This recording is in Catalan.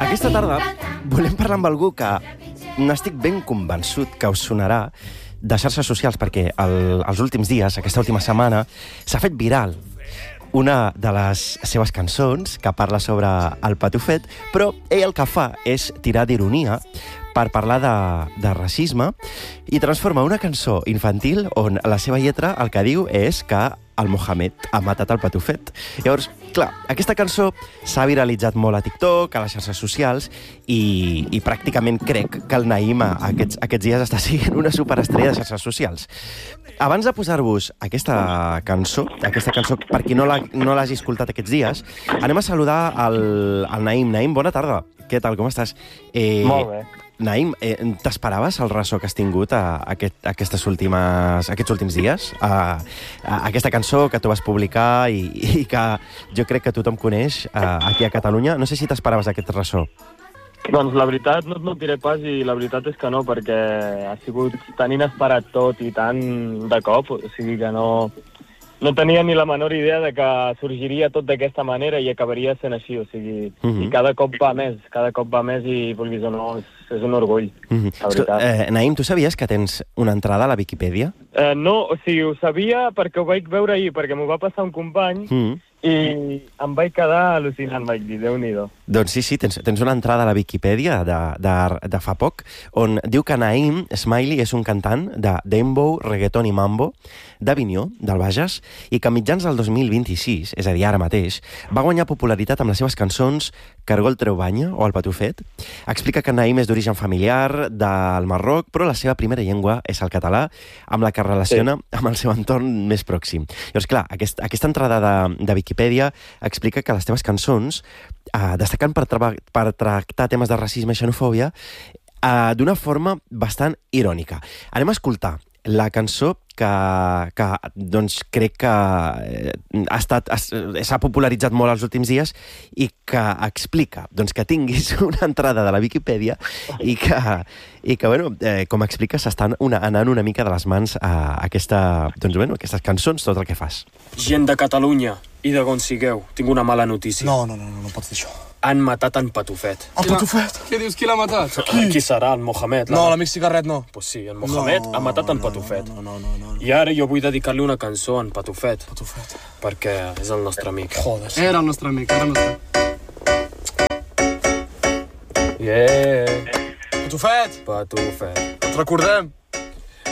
Aquesta tarda volem parlar amb algú que n'estic ben convençut que us sonarà de xarxes socials, perquè els últims dies, aquesta última setmana, s'ha fet viral una de les seves cançons que parla sobre el patufet, però ell el que fa és tirar d'ironia per parlar de racisme i transforma una cançó infantil on la seva lletra el que diu és que el Mohamed ha matat el patufet. Llavors, clar, aquesta cançó s'ha viralitzat molt a TikTok, a les xarxes socials, i pràcticament crec que el Naïm aquests dies està sent una superestrella de xarxes socials. Abans de posar-vos aquesta cançó, per qui no l'hagi escoltat aquests dies, anem a saludar el Naïm. Naïm, bona tarda. Què tal, com estàs? Molt bé. Naïm, t'esperaves el ressò que has tingut aquests últims dies? Aquesta cançó que tu vas publicar i que jo crec que tothom coneix aquí a Catalunya. No sé si t'esperaves aquest ressò. Doncs la veritat no et mentiré pas, i la veritat és que no, perquè ha sigut tan inesperat tot i tan de cop, o sigui que no tenia ni la menor idea de que sorgiria tot d'aquesta manera i acabaria sent així, o sigui, i cada cop va més i vulguis o no, és un orgull, la veritat. Naïm, tu sabies que tens una entrada a la Viquipèdia? No, o sigui, ho sabia perquè ho vaig veure ahir, perquè m'ho va passar un company, i em vaig quedar al·lucinant, vaig dir, Déu-n'hi-do. Doncs sí, tens una entrada a la Viquipèdia de fa poc, on diu que Naïm Smiley és un cantant de dembow, reggaeton i mambo d'Avinyó, del Bages, i que a mitjans del 2026, és a dir, ara mateix, va guanyar popularitat amb les seves cançons Cargol treu banya o El patufet. Explica que Naïm és d'origen familiar del Marroc, però la seva primera llengua és el català, amb la que relaciona amb el seu entorn més pròxim. Llavors, clar, aquesta entrada de Viquipèdia explica que les teves cançons, destacant per tractar temes de racisme i xenofòbia, d'una forma bastant irònica. Anem a escoltar la cançó que doncs, crec que s'ha popularitzat molt els últims dies i que explica doncs, que tinguis una entrada de la Viquipèdia i que bueno, com expliques, s'estan anant una mica de les mans a aquestes cançons, tot el que fas. Gent de Catalunya i de on sigueu, tinc una mala notícia. No pots dir això. Han matat en Patufet. En Patufet? Què dius? Qui l'ha matat? Qui serà? El Mohamed? No, l'amic cigarret no. Pues sí, el Mohamed ha matat en Patufet. No. I ara jo vull dedicar-li una cançó a en Patufet. Patufet. Perquè és el nostre amic. Joder. Era el nostre amic, ara no està. Yeah. Patufet! Patufet. Et recordem.